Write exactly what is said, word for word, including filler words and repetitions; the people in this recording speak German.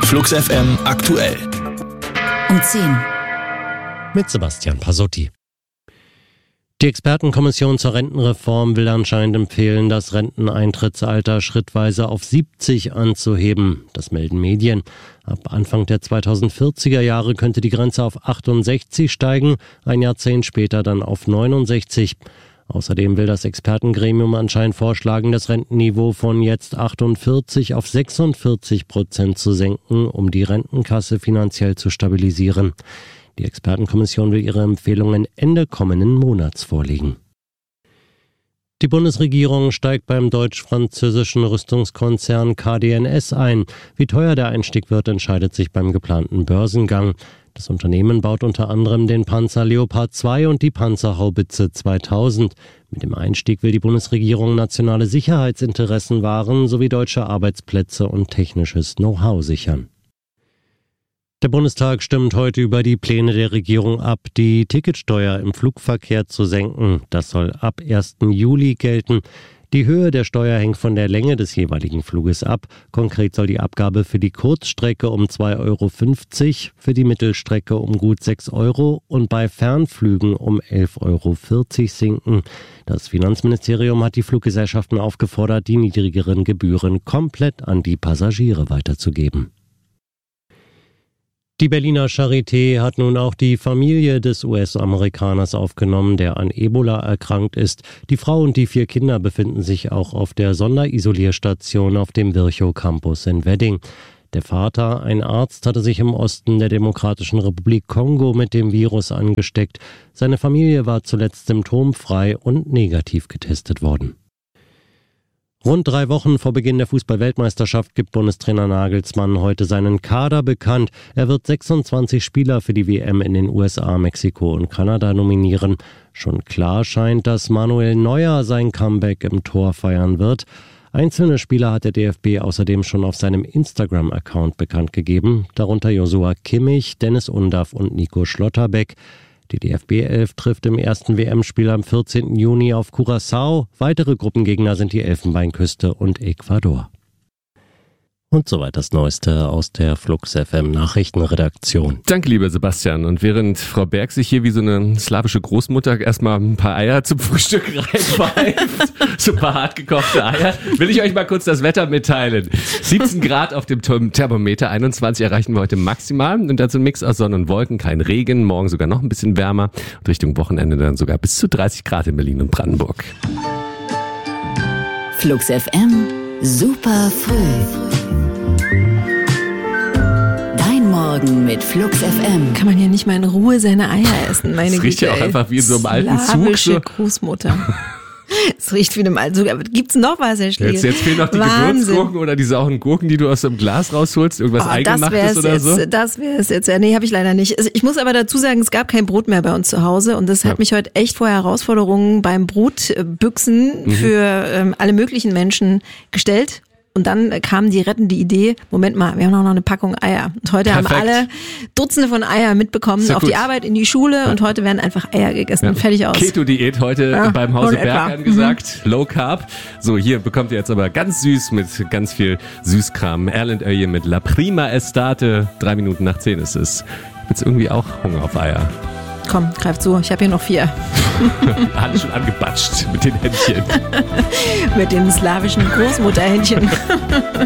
Flux F M aktuell. Um zehn. Mit Sebastian Pasotti. Die Expertenkommission zur Rentenreform will anscheinend empfehlen, das Renteneintrittsalter schrittweise auf siebzig anzuheben. Das melden Medien. Ab Anfang der zweitausendvierziger Jahre könnte die Grenze auf achtundsechzig steigen, ein Jahrzehnt später dann auf neunundsechzig. Außerdem will das Expertengremium anscheinend vorschlagen, das Rentenniveau von jetzt achtundvierzig auf sechsundvierzig Prozent zu senken, um die Rentenkasse finanziell zu stabilisieren. Die Expertenkommission will ihre Empfehlungen Ende kommenden Monats vorlegen. Die Bundesregierung steigt beim deutsch-französischen Rüstungskonzern K D N S ein. Wie teuer der Einstieg wird, entscheidet sich beim geplanten Börsengang. Das Unternehmen baut unter anderem den Panzer Leopard zwei und die Panzerhaubitze zweitausend. Mit dem Einstieg will die Bundesregierung nationale Sicherheitsinteressen wahren sowie deutsche Arbeitsplätze und technisches Know-how sichern. Der Bundestag stimmt heute über die Pläne der Regierung ab, die Ticketsteuer im Flugverkehr zu senken. Das soll ab ersten Juli gelten. Die Höhe der Steuer hängt von der Länge des jeweiligen Fluges ab. Konkret soll die Abgabe für die Kurzstrecke um zwei Euro fünfzig, für die Mittelstrecke um gut sechs Euro und bei Fernflügen um elf Euro vierzig sinken. Das Finanzministerium hat die Fluggesellschaften aufgefordert, die niedrigeren Gebühren komplett an die Passagiere weiterzugeben. Die Berliner Charité hat nun auch die Familie des U S-Amerikaners aufgenommen, der an Ebola erkrankt ist. Die Frau und die vier Kinder befinden sich auch auf der Sonderisolierstation auf dem Virchow-Campus in Wedding. Der Vater, ein Arzt, hatte sich im Osten der Demokratischen Republik Kongo mit dem Virus angesteckt. Seine Familie war zuletzt symptomfrei und negativ getestet worden. Rund drei Wochen vor Beginn der Fußball-Weltmeisterschaft gibt Bundestrainer Nagelsmann heute seinen Kader bekannt. Er wird sechsundzwanzig Spieler für die W M in den U S A, Mexiko und Kanada nominieren. Schon klar scheint, dass Manuel Neuer sein Comeback im Tor feiern wird. Einzelne Spieler hat der D F B außerdem schon auf seinem Instagram-Account bekannt gegeben, darunter Joshua Kimmich, Dennis Undaff und Nico Schlotterbeck. Die D F B elf trifft im ersten W M-Spiel am vierzehnten Juni auf Curaçao. Weitere Gruppengegner sind die Elfenbeinküste und Ecuador. Und soweit das Neueste aus der Flux F M Nachrichtenredaktion. Danke, lieber Sebastian. Und während Frau Berg sich hier wie so eine slawische Großmutter erstmal ein paar Eier zum Frühstück reinpfeift, so ein paar hartgekochte Eier, will ich euch mal kurz das Wetter mitteilen. siebzehn Grad auf dem Thermometer, einundzwanzig erreichen wir heute maximal. Und dazu ein Mix aus Sonne und Wolken, kein Regen, morgen sogar noch ein bisschen wärmer. Und Richtung Wochenende dann sogar bis zu dreißig Grad in Berlin und Brandenburg. Flux F M, super früh. Morgen mit Flux F M. Kann man ja nicht mal in Ruhe seine Eier essen, meine Güte. Das riecht ja auch einfach wie in so einem alten Zug. Slawische So. Großmutter. Es riecht wie in einem alten Zug. Aber gibt's noch was, Herr Schlegel? Jetzt, jetzt fehlen noch die Wahnsinn. Gewürzgurken oder die sauren Gurken, die du aus dem Glas rausholst. Irgendwas Oh, Eingemachtes oder jetzt, so. Das wäre es jetzt. Ja, nee, habe ich leider nicht. Also ich muss aber dazu sagen, es gab kein Brot mehr bei uns zu Hause. Und das Ja. hat mich heute echt vor Herausforderungen beim Brotbüchsen Mhm. für ähm, alle möglichen Menschen gestellt. Und dann kam die rettende Idee, Moment mal, wir haben noch eine Packung Eier. Und heute Perfekt. haben alle Dutzende von Eier mitbekommen, Sehr auf gut. die Arbeit, in die Schule Ja. und heute werden einfach Eier gegessen. Ja. Fertig aus. Keto-Diät heute Ja, beim so Hause in Berg etwa. angesagt. Low Carb. So, hier bekommt ihr jetzt aber ganz süß mit ganz viel Süßkram. Erland Oeje mit La Prima Estate. Drei Minuten nach zehn ist es. Ich hab jetzt irgendwie auch Hunger auf Eier. Komm, greif zu, ich habe hier noch vier. Alle schon angebatscht mit den Händchen. Mit den slawischen Großmutterhändchen.